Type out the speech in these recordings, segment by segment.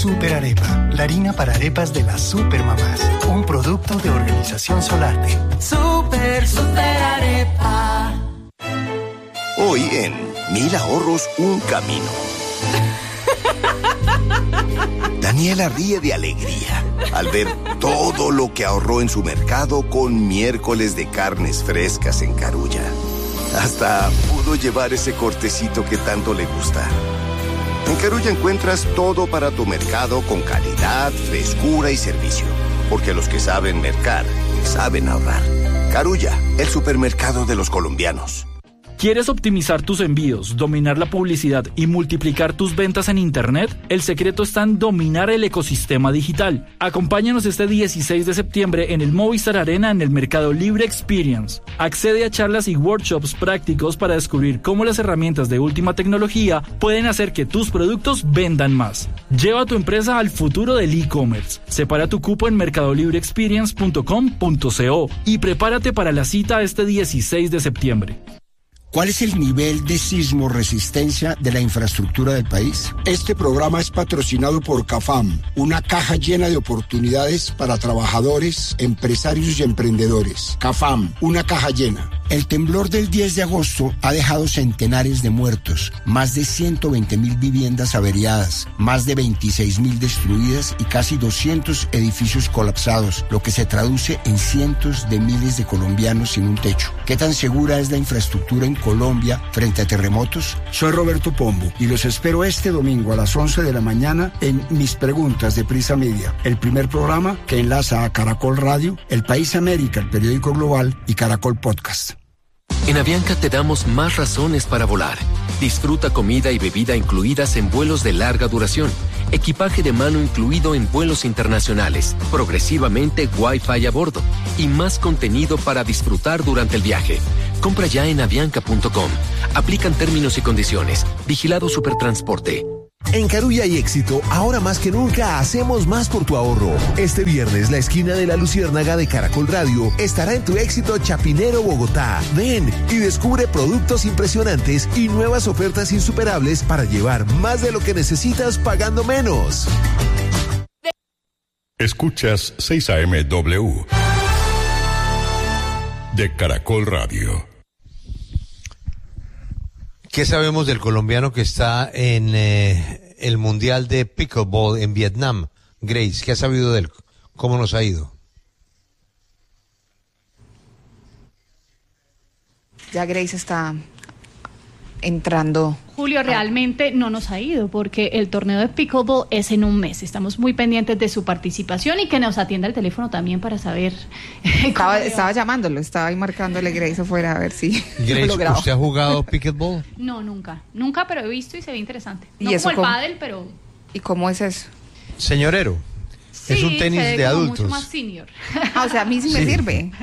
Super Arepa, la harina para arepas de las supermamás. Un producto de Organización Solarte. Super Arepa. Hoy en 1000 ahorros, un camino. Daniela ríe de alegría al ver todo lo que ahorró en su mercado con miércoles de carnes frescas en Carulla. Hasta pudo llevar ese cortecito que tanto le gusta. En Carulla encuentras todo para tu mercado con calidad, frescura y servicio. Porque los que saben mercar, saben ahorrar. Carulla, el supermercado de los colombianos. ¿Quieres optimizar tus envíos, dominar la publicidad y multiplicar tus ventas en Internet? El secreto está en dominar el ecosistema digital. Acompáñanos este 16 de septiembre en el Movistar Arena en el Mercado Libre Experience. Accede a charlas y workshops prácticos para descubrir cómo las herramientas de última tecnología pueden hacer que tus productos vendan más. Lleva a tu empresa al futuro del e-commerce. Separa tu cupo en mercadolibreexperience.com.co y prepárate para la cita este 16 de septiembre. ¿Cuál es el nivel de sismo resistencia de la infraestructura del país? Este programa es patrocinado por CAFAM, una caja llena de oportunidades para trabajadores, empresarios y emprendedores. CAFAM, una caja llena. El temblor del 10 de agosto ha dejado centenares de muertos, más de 120.000 viviendas averiadas, más de 26.000 destruidas y casi 200 edificios colapsados, lo que se traduce en cientos de miles de colombianos sin un techo. ¿Qué tan segura es la infraestructura en Colombia frente a terremotos? Soy Roberto Pombo y los espero este domingo a las 11 de la mañana en Mis Preguntas de Prisa Media, el primer programa que enlaza a Caracol Radio, El País América, el periódico global y Caracol Podcast. En Avianca te damos más razones para volar. Disfruta comida y bebida incluidas en vuelos de larga duración, equipaje de mano incluido en vuelos internacionales, progresivamente Wi-Fi a bordo y más contenido para disfrutar durante el viaje. Compra ya en avianca.com. Aplican términos y condiciones. Vigilado Supertransporte. En Carulla hay éxito, ahora más que nunca hacemos más por tu ahorro. Este viernes la esquina de la Luciérnaga de Caracol Radio estará en tu éxito Chapinero, Bogotá. Ven y descubre productos impresionantes y nuevas ofertas insuperables para llevar más de lo que necesitas pagando menos. Escuchas 6am de Caracol Radio. ¿Qué sabemos del colombiano que está en el Mundial de Pickleball en Vietnam? Grace, ¿qué ha sabido de él? ¿Cómo nos ha ido? Ya Grace está entrando. Julio, realmente no nos ha ido porque el torneo de Pickleball es en un mes. Estamos muy pendientes de su participación y que nos atienda el teléfono también para saber. Estaba llamándolo, estaba ahí marcándole Grace afuera a ver si Grace, lo lograba. ¿usted ha jugado Pickleball? No, nunca, pero he visto y se ve interesante. ¿Y no eso como el pádel, pero... ¿Y cómo es eso? Señorero, sí, es un tenis se ve de como adultos. mucho más senior. O sea, a mí sí me sirve.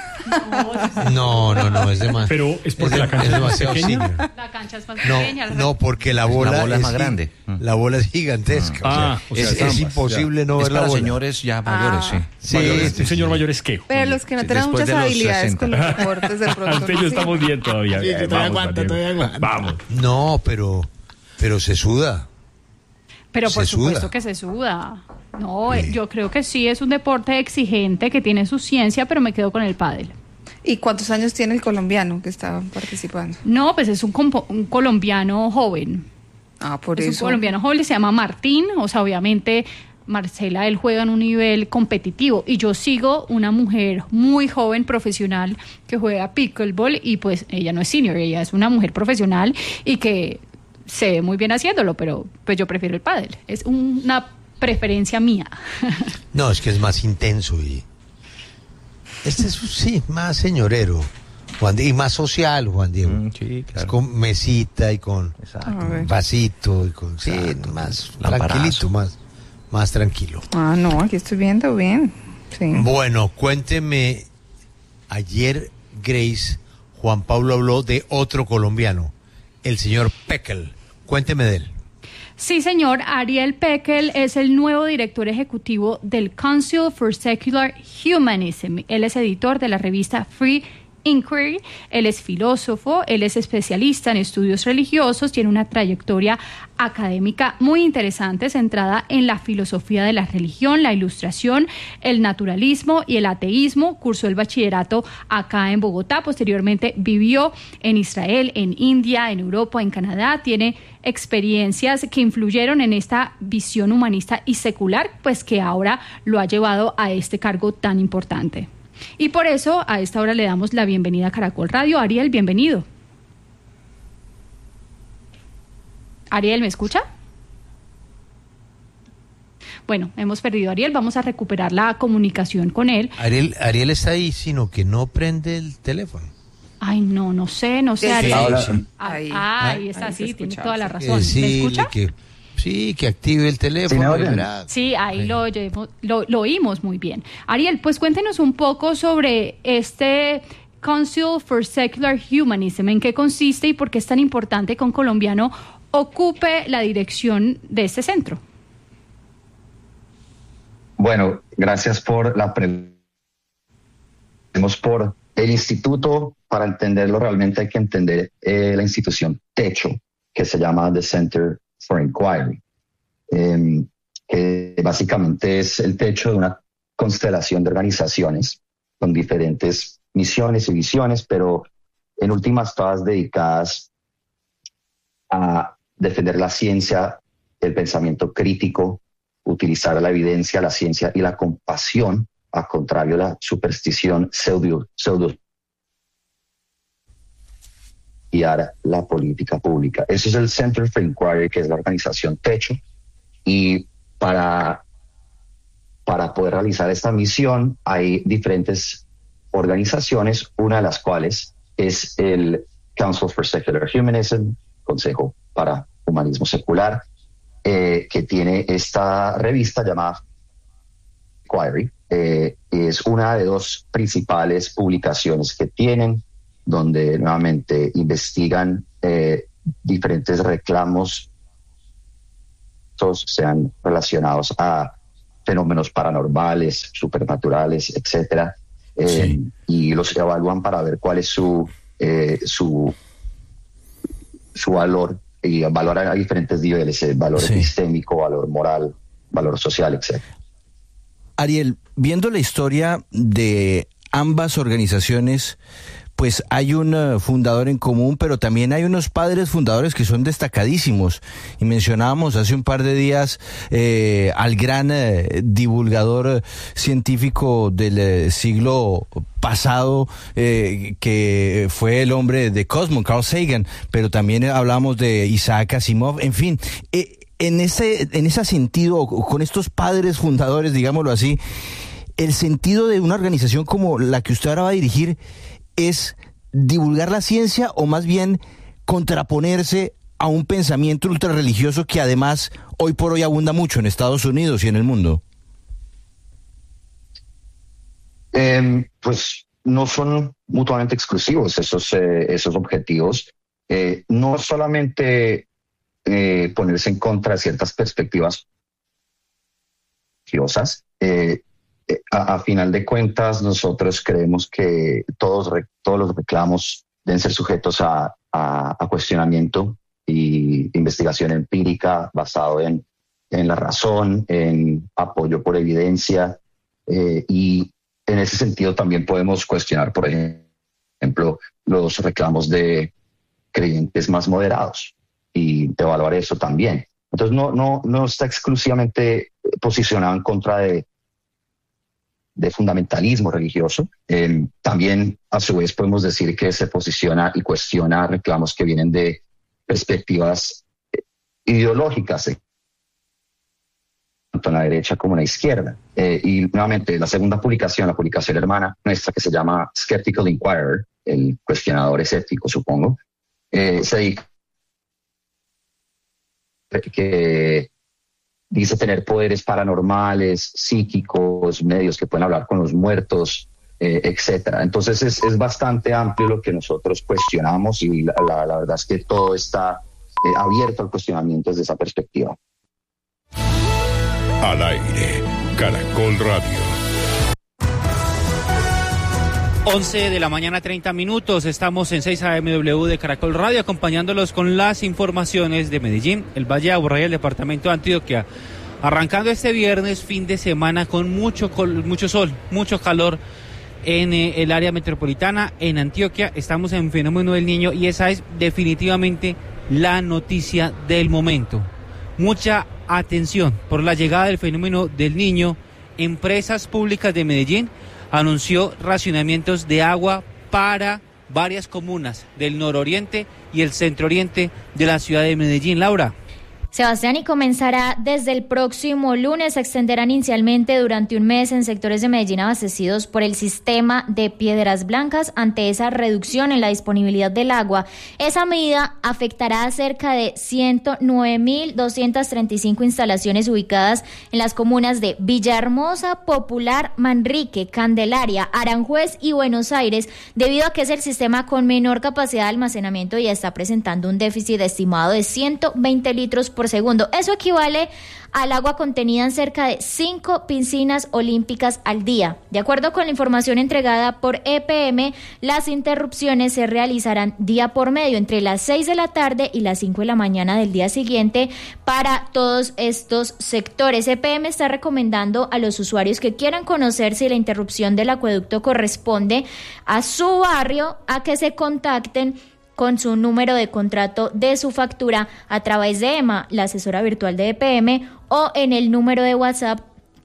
No, es demasiado. Pero es porque la cancha es demasiado pequeña. senior. La cancha es más pequeña. No, porque la bola es más grande. La bola es gigantesca. Es imposible no ver la bola. Es para señores ya mayores, sí. Mayores, un señor mayor es que. Pero los que no tienen muchas habilidades con los deportes de pronto. Antes yo estamos bien todavía. Sí, todavía aguanta. Vamos. No, pero se suda. Pero por Se supuesto suda. que se suda. No, yo creo que sí es un deporte exigente que tiene su ciencia, pero me quedo con el pádel. ¿Y cuántos años tiene el colombiano que está participando? No, pues es un colombiano joven. Por es eso. un colombiano joven, se llama Martín, o sea, obviamente Marcela, él juega en un nivel competitivo y yo sigo una mujer muy joven, profesional, que juega pickleball y pues ella no es senior, ella es una mujer profesional y que se ve muy bien haciéndolo, pero pues yo prefiero el pádel, es una preferencia mía. No, es que es más intenso y este es sí, más señorero. Y más social, Juan Diego. Sí, claro. Es con mesita y con vasito y con más tranquilito, más tranquilo. No, aquí estoy viendo bien. Sí. Bueno, cuénteme, ayer Grace, Juan Pablo habló de otro colombiano, el señor Peckel. Cuénteme de él. Sí, señor. Ariel Peckel es el nuevo director ejecutivo del Council for Secular Humanism. Él es editor de la revista Free Inquiry. Él es filósofo, él es especialista en estudios religiosos, tiene una trayectoria académica muy interesante centrada en la filosofía de la religión, la ilustración, el naturalismo y el ateísmo. Cursó el bachillerato acá en Bogotá, posteriormente vivió en Israel, en India, en Europa, en Canadá. Tiene experiencias que influyeron en esta visión humanista y secular, pues que ahora lo ha llevado a este cargo tan importante. Y por eso a esta hora le damos la bienvenida a Caracol Radio. Ariel, bienvenido. Ariel, ¿me escucha? Bueno, hemos perdido a Ariel, vamos a recuperar la comunicación con él. Ariel está ahí, sino que no prende el teléfono. Ay, no sé, Ariel. Ahí está, sí, tiene toda la razón. ¿Me escucha? Que active el teléfono. Sí, ahí lo oímos muy bien. Ariel, pues cuéntenos un poco sobre este Council for Secular Humanism, en qué consiste y por qué es tan importante que un colombiano ocupe la dirección de este centro. Bueno, gracias por la pregunta. Por el instituto, para entenderlo realmente hay que entender la institución techo, que se llama The Center for Inquiry, que básicamente es el techo de una constelación de organizaciones con diferentes misiones y visiones, pero en últimas todas dedicadas a defender la ciencia, el pensamiento crítico, utilizar la evidencia, la ciencia y la compasión, a contrario de la superstición pseudo y ahora la política pública. Ese es el Center for Inquiry, que es la organización techo, y para poder realizar esta misión hay diferentes organizaciones, una de las cuales es el Council for Secular Humanism, Consejo para Humanismo Secular, que tiene esta revista llamada Inquiry. Es una de dos principales publicaciones que tienen, donde nuevamente investigan diferentes reclamos, sean relacionados a fenómenos paranormales, supernaturales, etcétera, y los evalúan para ver cuál es su valor, y valoran a diferentes niveles, valor epistémico, valor moral, valor social, etcétera. Ariel, viendo la historia de ambas organizaciones, pues hay un fundador en común, pero también hay unos padres fundadores que son destacadísimos. Y mencionábamos hace un par de días al gran divulgador científico del siglo pasado, que fue el hombre de Cosmos, Carl Sagan, pero también hablamos de Isaac Asimov, en fin. En ese sentido, con estos padres fundadores, digámoslo así, el sentido de una organización como la que usted ahora va a dirigir es divulgar la ciencia, o más bien contraponerse a un pensamiento ultrarreligioso que además hoy por hoy abunda mucho en Estados Unidos y en el mundo. Pues no son mutuamente exclusivos esos objetivos. No solamente ponerse en contra de ciertas perspectivas religiosas. A final de cuentas, nosotros creemos que todos los reclamos deben ser sujetos a cuestionamiento y investigación empírica basado en la razón, en apoyo por evidencia, y en ese sentido también podemos cuestionar, por ejemplo, los reclamos de creyentes más moderados y evaluar eso también. Entonces no está exclusivamente posicionado en contra de fundamentalismo religioso. También, a su vez, podemos decir que se posiciona y cuestiona reclamos que vienen de perspectivas ideológicas, tanto en la derecha como en la izquierda. Y nuevamente, la segunda publicación, la publicación hermana nuestra, que se llama Skeptical Inquirer, el cuestionador escéptico, supongo, se dedica que dice tener poderes paranormales, psíquicos, medios que pueden hablar con los muertos, etcétera. Entonces es bastante amplio lo que nosotros cuestionamos, y la verdad es que todo está abierto al cuestionamiento desde esa perspectiva. Al aire, Caracol Radio. 11 de la mañana, 30 minutos. Estamos en 6 AMW de Caracol Radio, acompañándolos con las informaciones de Medellín, el Valle de Aburrá y el departamento de Antioquia. Arrancando este viernes, fin de semana, con mucho sol, mucho calor en el área metropolitana. En Antioquia estamos en fenómeno del Niño y esa es definitivamente la noticia del momento. Mucha atención por la llegada del fenómeno del Niño. Empresas Públicas de Medellín anunció racionamientos de agua para varias comunas del nororiente y el centro-oriente de la ciudad de Medellín. Laura. Sebastián, y comenzará desde el próximo lunes. Se extenderán inicialmente durante un mes en sectores de Medellín abastecidos por el sistema de Piedras Blancas ante esa reducción en la disponibilidad del agua. Esa medida afectará a cerca de 109.235 instalaciones ubicadas en las comunas de Villahermosa, Popular, Manrique, Candelaria, Aranjuez y Buenos Aires, debido a que es el sistema con menor capacidad de almacenamiento y está presentando un déficit estimado de 120 litros por segundo. Eso equivale al agua contenida en cerca de 5 piscinas olímpicas al día. De acuerdo con la información entregada por EPM, las interrupciones se realizarán día por medio entre las 6 de la tarde y las 5 de la mañana del día siguiente para todos estos sectores. EPM está recomendando a los usuarios que quieran conocer si la interrupción del acueducto corresponde a su barrio a que se contacten con su número de contrato de su factura a través de EMA, la asesora virtual de EPM, o en el número de WhatsApp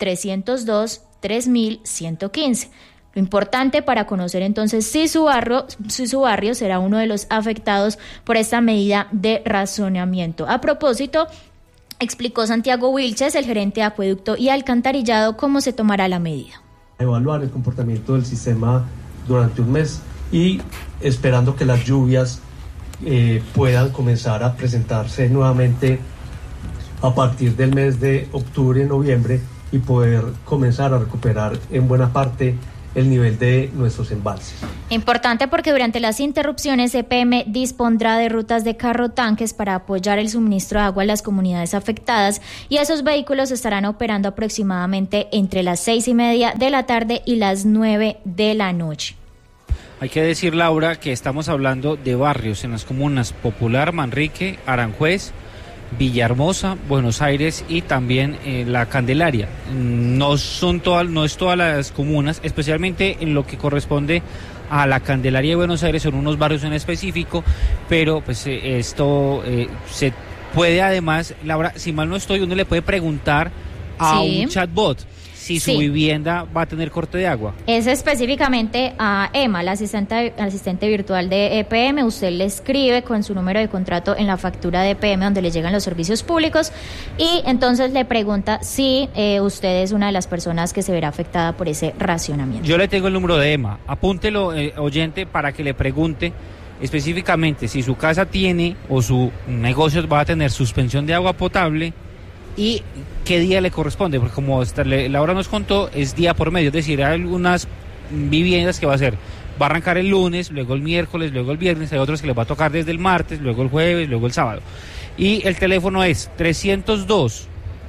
302-3115. Lo importante para conocer entonces si su barrio será uno de los afectados por esta medida de racionamiento. A propósito, explicó Santiago Wilches, el gerente de acueducto y alcantarillado, cómo se tomará la medida. Evaluar el comportamiento del sistema durante un mes y esperando que las lluvias puedan comenzar a presentarse nuevamente a partir del mes de octubre, noviembre, y poder comenzar a recuperar en buena parte el nivel de nuestros embalses. Importante porque durante las interrupciones EPM dispondrá de rutas de carro tanques para apoyar el suministro de agua a las comunidades afectadas, y esos vehículos estarán operando aproximadamente entre las 6:30 de la tarde y las 9 de la noche. Hay que decir, Laura, que estamos hablando de barrios en las comunas Popular, Manrique, Aranjuez, Villahermosa, Buenos Aires y también la Candelaria. No es todas las comunas, especialmente en lo que corresponde a la Candelaria de Buenos Aires, son unos barrios en específico, pero pues esto se puede además, Laura, si mal no estoy, uno le puede preguntar a un chatbot si su vivienda va a tener corte de agua. Es específicamente a Emma, la asistente virtual de EPM. Usted le escribe con su número de contrato en la factura de EPM donde le llegan los servicios públicos y entonces le pregunta si usted es una de las personas que se verá afectada por ese racionamiento. Yo le tengo el número de Emma. Apúntelo, oyente, para que le pregunte específicamente si su casa tiene o su negocio va a tener suspensión de agua potable y qué día le corresponde, porque como Laura nos contó, es día por medio, es decir, hay algunas viviendas que va a arrancar el lunes, luego el miércoles, luego el viernes, hay otros que les va a tocar desde el martes, luego el jueves, luego el sábado. Y el teléfono es 302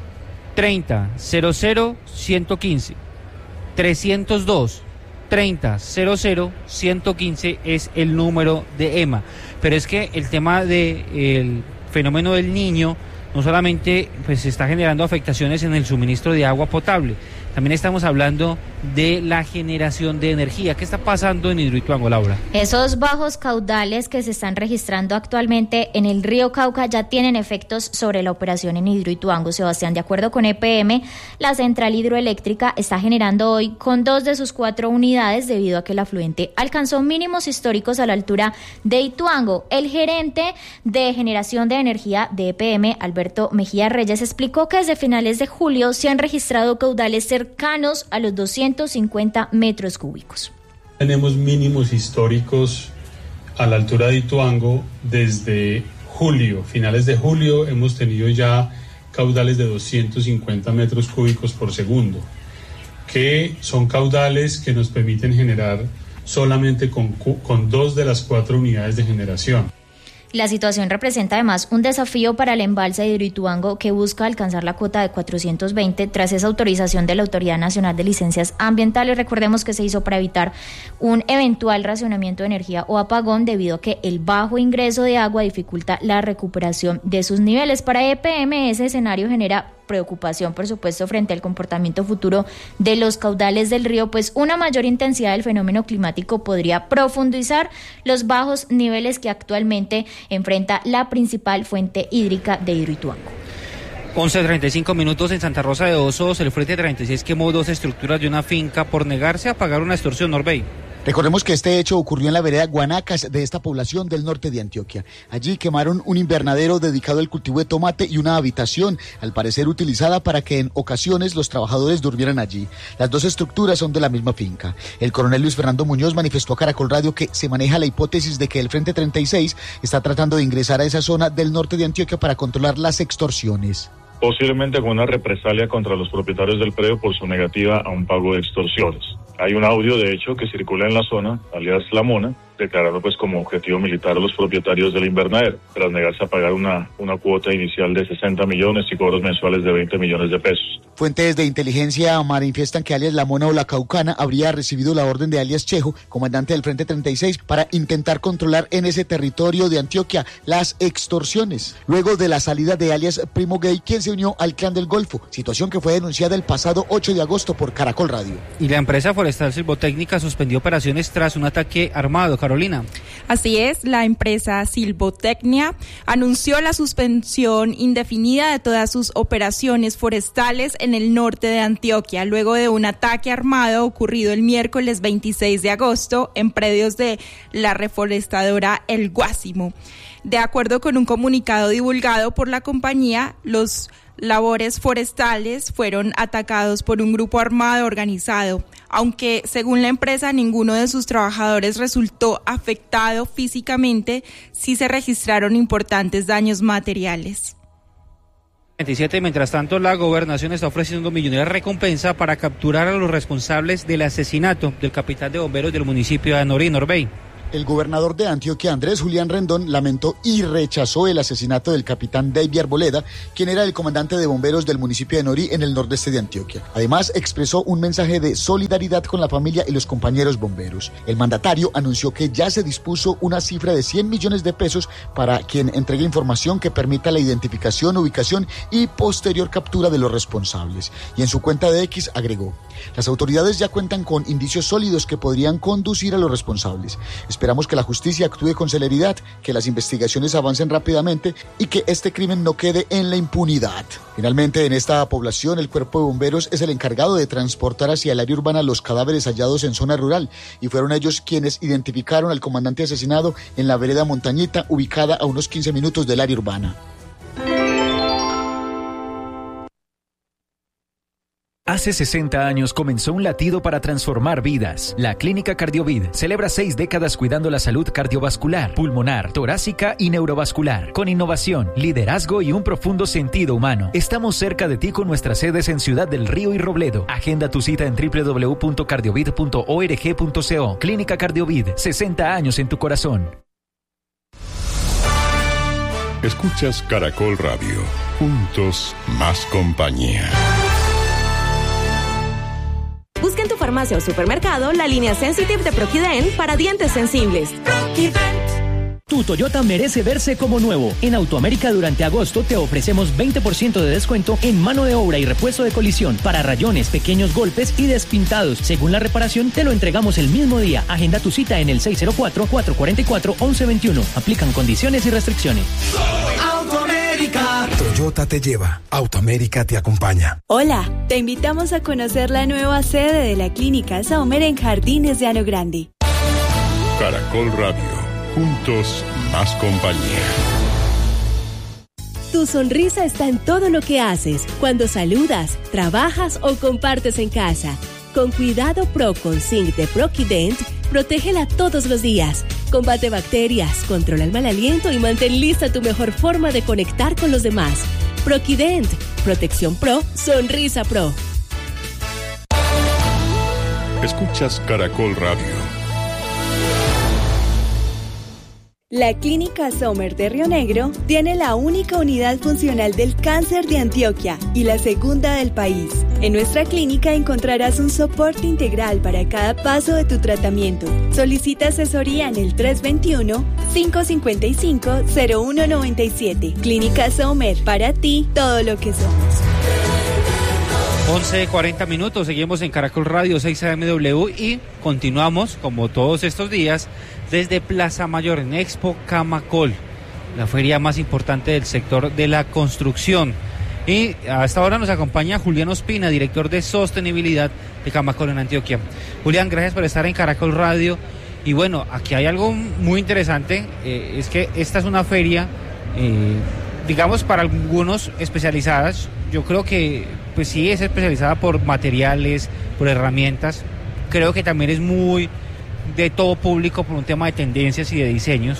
30 00 115. 302 30 00 115 es el número de EMA. Pero es que el tema del fenómeno del Niño no solamente pues está generando afectaciones en el suministro de agua potable, también estamos hablando de la generación de energía. ¿Qué está pasando en Hidroituango, Laura? Esos bajos caudales que se están registrando actualmente en el río Cauca ya tienen efectos sobre la operación en Hidroituango. Sebastián, de acuerdo con EPM, la central hidroeléctrica está generando hoy con 2 de sus 4 unidades debido a que el afluente alcanzó mínimos históricos a la altura de Ituango. El gerente de generación de energía de EPM, Alberto Mejía Reyes, explicó que desde finales de julio se han registrado caudales cercanos a los 250 metros cúbicos. Tenemos mínimos históricos a la altura de Ituango desde julio, finales de julio hemos tenido ya caudales de 250 metros cúbicos por segundo, que son caudales que nos permiten generar solamente con 2 de las 4 unidades de generación. La situación representa además un desafío para el embalse de Hidroituango, que busca alcanzar la cuota de 420 tras esa autorización de la Autoridad Nacional de Licencias Ambientales. Recordemos que se hizo para evitar un eventual racionamiento de energía o apagón, debido a que el bajo ingreso de agua dificulta la recuperación de sus niveles. Para EPM, ese escenario genera preocupación, por supuesto, frente al comportamiento futuro de los caudales del río, pues una mayor intensidad del fenómeno climático podría profundizar los bajos niveles que actualmente enfrenta la principal fuente hídrica de Hidroituango. 11:35 minutos en Santa Rosa de Osos. El Frente 36 quemó 2 estructuras de una finca por negarse a pagar una extorsión, Norbey. Recordemos que este hecho ocurrió en la vereda Guanacas de esta población del norte de Antioquia. Allí quemaron un invernadero dedicado al cultivo de tomate y una habitación, al parecer utilizada para que en ocasiones los trabajadores durmieran allí. Las 2 estructuras son de la misma finca. El coronel Luis Fernando Muñoz manifestó a Caracol Radio que se maneja la hipótesis de que el Frente 36 está tratando de ingresar a esa zona del norte de Antioquia para controlar las extorsiones. Posiblemente con una represalia contra los propietarios del predio por su negativa a un pago de extorsiones. Hay un audio, de hecho, que circula en la zona, alias La Mona, declarando pues como objetivo militar a los propietarios del invernadero, tras negarse a pagar una cuota inicial de 60 millones y cobros mensuales de 20 millones de pesos. Fuentes de inteligencia manifiestan que alias La Mona o La Caucana habría recibido la orden de alias Chejo, comandante del Frente 36, para intentar controlar en ese territorio de Antioquia las extorsiones, luego de la salida de alias Primo Gay, quien se unió al Clan del Golfo, situación que fue denunciada el pasado 8 de agosto por Caracol Radio. Y la empresa forestal Silvotécnica suspendió operaciones tras un ataque armado. Carolina. Así es, la empresa Silvotecnia anunció la suspensión indefinida de todas sus operaciones forestales en el norte de Antioquia, luego de un ataque armado ocurrido el miércoles 26 de agosto en predios de la reforestadora El Guásimo. De acuerdo con un comunicado divulgado por la compañía, los labores forestales fueron atacados por un grupo armado organizado, aunque según la empresa ninguno de sus trabajadores resultó afectado físicamente, sí se registraron importantes daños materiales. 27. Mientras tanto, la gobernación está ofreciendo millonaria recompensa para capturar a los responsables del asesinato del capitán de bomberos del municipio de Anorí, Norbey. El gobernador de Antioquia, Andrés Julián Rendón, lamentó y rechazó el asesinato del capitán David Arboleda, quien era el comandante de bomberos del municipio de Norí en el nordeste de Antioquia. Además, expresó un mensaje de solidaridad con la familia y los compañeros bomberos. El mandatario anunció que ya se dispuso una cifra de 100 millones de pesos para quien entregue información que permita la identificación, ubicación y posterior captura de los responsables. Y en su cuenta de X agregó: las autoridades ya cuentan con indicios sólidos que podrían conducir a los responsables. Esperamos que la justicia actúe con celeridad, que las investigaciones avancen rápidamente y que este crimen no quede en la impunidad. Finalmente, en esta población, el Cuerpo de Bomberos es el encargado de transportar hacia el área urbana los cadáveres hallados en zona rural, y fueron ellos quienes identificaron al comandante asesinado en la vereda Montañita, ubicada a unos 15 minutos del área urbana. Hace 60 años comenzó un latido para transformar vidas. La Clínica Cardiovid celebra 6 décadas cuidando la salud cardiovascular, pulmonar, torácica y neurovascular, con innovación, liderazgo y un profundo sentido humano. Estamos cerca de ti con nuestras sedes en Ciudad del Río y Robledo. Agenda tu cita en www.cardiovid.org.co. Clínica Cardiovid, 60 años en tu corazón. Escuchas Caracol Radio. Juntos, más compañía. Busca en tu farmacia o supermercado la línea Sensitive de Proquident para dientes sensibles. Tu Toyota merece verse como nuevo. En Autoamérica durante agosto te ofrecemos 20% de descuento en mano de obra y repuesto de colisión para rayones, pequeños golpes y despintados. Según la reparación, te lo entregamos el mismo día. Agenda tu cita en el 604-444-1121. Aplican condiciones y restricciones. Autoamérica. Toyota te lleva. Autoamérica te acompaña. Hola, te invitamos a conocer la nueva sede de la Clínica Saumer en Jardines de Alo Grande. Caracol Radio. Juntos, más compañía. Tu sonrisa está en todo lo que haces, cuando saludas, trabajas o compartes en casa. Con Cuidado Pro con Zinc de Proquident, protégela todos los días. Combate bacterias, controla el mal aliento y mantén lista tu mejor forma de conectar con los demás. Proquident, protección pro, sonrisa pro. Escuchas Caracol Radio. La Clínica Sommer de Río Negro tiene la única unidad funcional del cáncer de Antioquia y la segunda del país. En nuestra clínica encontrarás un soporte integral para cada paso de tu tratamiento. Solicita asesoría en el 321-555-0197. Clínica Sommer, para ti todo lo que somos. 11:40 minutos, seguimos en Caracol Radio 6 AMW y continuamos, como todos estos días, desde Plaza Mayor en Expo Camacol, la feria más importante del sector de la construcción. Y a esta hora nos acompaña Julián Ospina, director de sostenibilidad de Camacol en Antioquia. Julián, gracias por estar en Caracol Radio. Y bueno, aquí hay algo muy interesante, es que esta es una feria, digamos, para algunos especializadas. Yo creo que pues sí es especializada por materiales, por herramientas. Creo que también es muy de todo público por un tema de tendencias y de diseños.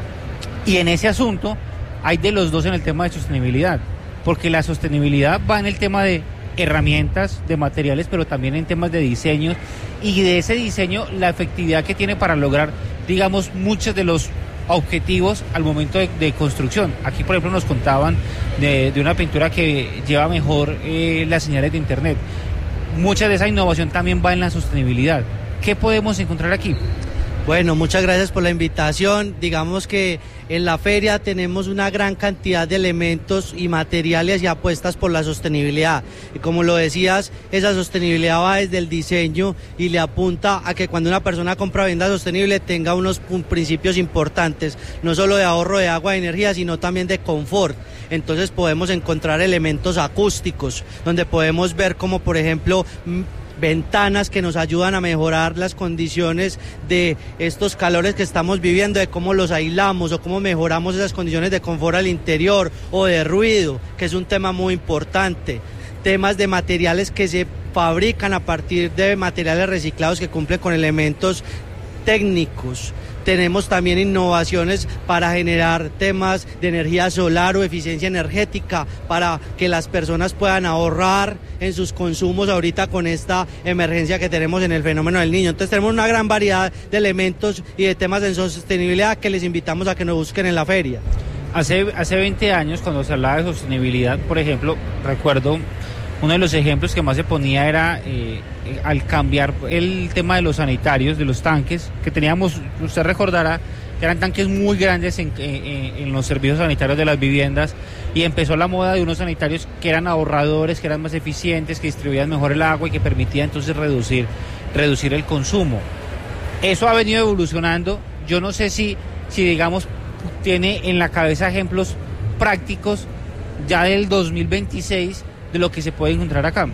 Y en ese asunto hay de los dos en el tema de sostenibilidad, porque la sostenibilidad va en el tema de herramientas, de materiales, pero también en temas de diseños, y de ese diseño la efectividad que tiene para lograr, digamos, muchos de los objetivos al momento de construcción. Aquí, por ejemplo, nos contaban de una pintura que lleva mejor las señales de internet. Mucha de esa innovación también va en la sostenibilidad. ¿Qué podemos encontrar aquí? Bueno, muchas gracias por la invitación. Digamos que en la feria tenemos una gran cantidad de elementos y materiales y apuestas por la sostenibilidad. Y como lo decías, esa sostenibilidad va desde el diseño y le apunta a que cuando una persona compra vivienda sostenible tenga unos principios importantes, no solo de ahorro de agua y energía, sino también de confort. Entonces podemos encontrar elementos acústicos, donde podemos ver como, por ejemplo, ventanas que nos ayudan a mejorar las condiciones de estos calores que estamos viviendo, de cómo los aislamos o cómo mejoramos esas condiciones de confort al interior o de ruido, que es un tema muy importante. Temas de materiales que se fabrican a partir de materiales reciclados que cumplen con elementos técnicos. Tenemos también innovaciones para generar temas de energía solar o eficiencia energética para que las personas puedan ahorrar en sus consumos ahorita con esta emergencia que tenemos en el fenómeno del Niño. Entonces tenemos una gran variedad de elementos y de temas de sostenibilidad que les invitamos a que nos busquen en la feria. Hace 20 años, cuando se hablaba de sostenibilidad, por ejemplo, recuerdo uno de los ejemplos que más se ponía era al cambiar el tema de los sanitarios, de los tanques, que teníamos, usted recordará, que eran tanques muy grandes en los servicios sanitarios de las viviendas, y empezó la moda de unos sanitarios que eran ahorradores, que eran más eficientes, que distribuían mejor el agua y que permitían entonces reducir el consumo. Eso ha venido evolucionando. Yo no sé si digamos, tiene en la cabeza ejemplos prácticos ya del 2026 de lo que se puede encontrar acá.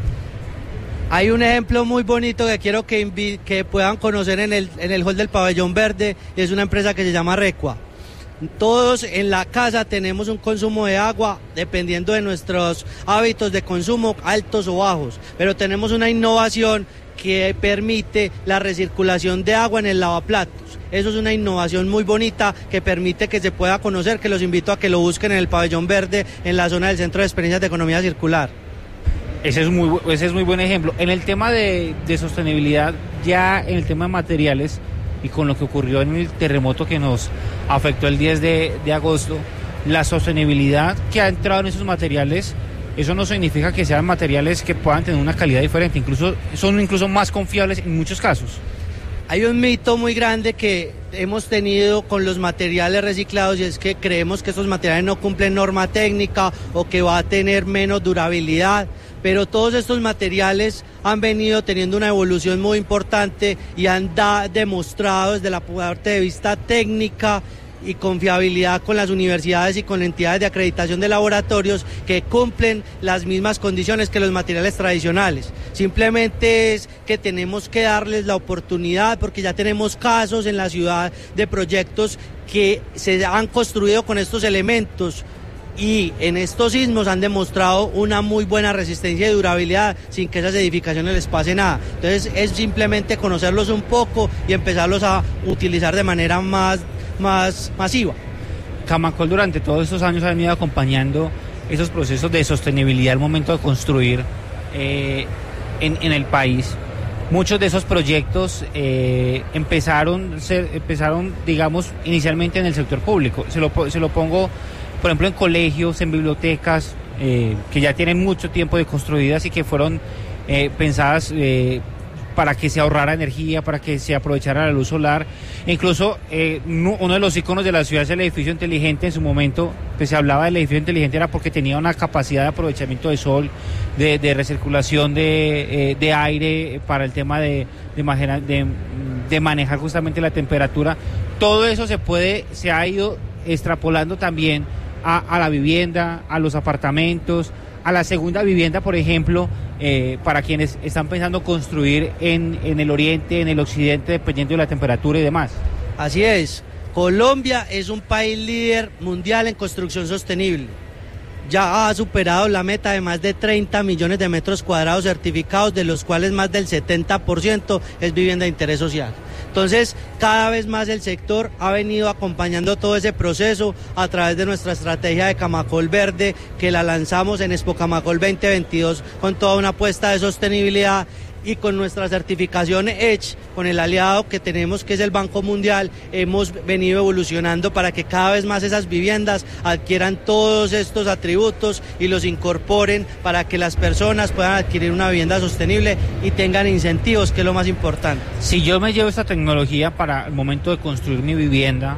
Hay un ejemplo muy bonito que quiero que puedan conocer en el hall del Pabellón Verde, y es una empresa que se llama Recua. Todos en la casa tenemos un consumo de agua dependiendo de nuestros hábitos de consumo, altos o bajos, pero tenemos una innovación que permite la recirculación de agua en el lavaplatos. Eso es una innovación muy bonita que permite que se pueda conocer, que los invito a que lo busquen en el Pabellón Verde, en la zona del Centro de Experiencias de Economía Circular. Ese es muy buen ejemplo. En el tema de sostenibilidad, ya en el tema de materiales, y con lo que ocurrió en el terremoto que nos afectó el 10 de agosto, la sostenibilidad que ha entrado en esos materiales, eso no significa que sean materiales que puedan tener una calidad diferente, son incluso más confiables en muchos casos. Hay un mito muy grande que hemos tenido con los materiales reciclados, y es que creemos que estos materiales no cumplen norma técnica o que va a tener menos durabilidad, pero todos estos materiales han venido teniendo una evolución muy importante y han demostrado desde la parte de vista técnica y confiabilidad con las universidades y con entidades de acreditación de laboratorios que cumplen las mismas condiciones que los materiales tradicionales. Simplemente es que tenemos que darles la oportunidad, porque ya tenemos casos en la ciudad de proyectos que se han construido con estos elementos y en estos sismos han demostrado una muy buena resistencia y durabilidad sin que esas edificaciones les pase nada. Entonces es simplemente conocerlos un poco y empezarlos a utilizar de manera más masiva. Camacol durante todos estos años ha venido acompañando esos procesos de sostenibilidad al momento de construir en el país. Muchos de esos proyectos empezaron, digamos, inicialmente en el sector público. Se lo pongo, por ejemplo, en colegios, en bibliotecas, que ya tienen mucho tiempo de construidas y que fueron pensadas para que se ahorrara energía, para que se aprovechara la luz solar. E incluso uno de los iconos de la ciudad es el edificio inteligente. En su momento pues, se hablaba del edificio inteligente, era porque tenía una capacidad de aprovechamiento de sol, de recirculación de aire, para el tema de manejar justamente la temperatura. Todo eso se ha ido extrapolando también a la vivienda, a los apartamentos, a la segunda vivienda, por ejemplo, para quienes están pensando construir en el oriente, en el occidente, dependiendo de la temperatura y demás. Así es, Colombia es un país líder mundial en construcción sostenible. Ya ha superado la meta de más de 30 millones de metros cuadrados certificados, de los cuales más del 70% es vivienda de interés social. Entonces, cada vez más el sector ha venido acompañando todo ese proceso a través de nuestra estrategia de Camacol Verde, que la lanzamos en Expo Camacol 2022 con toda una apuesta de sostenibilidad, y con nuestra certificación EDGE, con el aliado que tenemos que es el Banco Mundial, hemos venido evolucionando para que cada vez más esas viviendas adquieran todos estos atributos y los incorporen para que las personas puedan adquirir una vivienda sostenible y tengan incentivos, que es lo más importante. Si yo me llevo esta tecnología para el momento de construir mi vivienda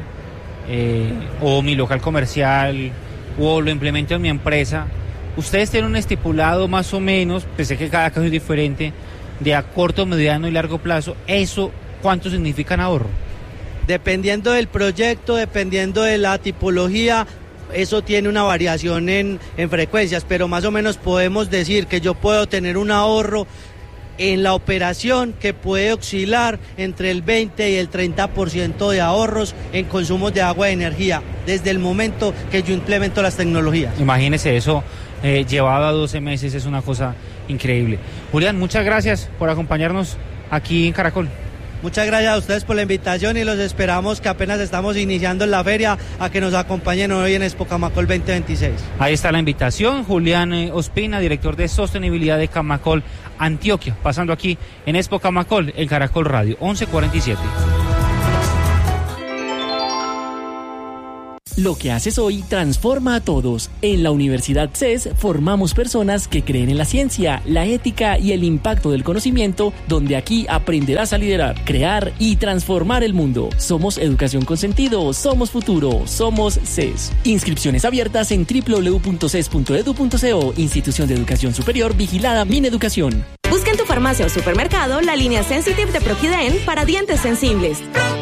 o mi local comercial o lo implemento en mi empresa, ustedes tienen un estipulado más o menos, pensé que cada caso es diferente, de a corto, mediano y largo plazo, ¿eso cuánto significa en ahorro? Dependiendo del proyecto, dependiendo de la tipología, eso tiene una variación en frecuencias, pero más o menos podemos decir que yo puedo tener un ahorro en la operación que puede oscilar entre el 20 y el 30% de ahorros en consumos de agua y energía, desde el momento que yo implemento las tecnologías. Imagínese eso, llevado a 12 meses, es una cosa increíble. Julián, muchas gracias por acompañarnos aquí en Caracol. Muchas gracias a ustedes por la invitación y los esperamos, que apenas estamos iniciando en la feria, a que nos acompañen hoy en Expo Camacol 2026. Ahí está la invitación. Julián Ospina, director de sostenibilidad de Camacol Antioquia, pasando aquí en Expo Camacol en Caracol Radio, 11:47. Lo que haces hoy transforma a todos. En la Universidad CES formamos personas que creen en la ciencia, la ética y el impacto del conocimiento, donde aquí aprenderás a liderar, crear y transformar el mundo. Somos educación con sentido, somos futuro, somos CES. Inscripciones abiertas en www.ces.edu.co, Institución de Educación Superior vigilada Mineducación. Busca en tu farmacia o supermercado la línea Sensitive de Proquiden para dientes sensibles.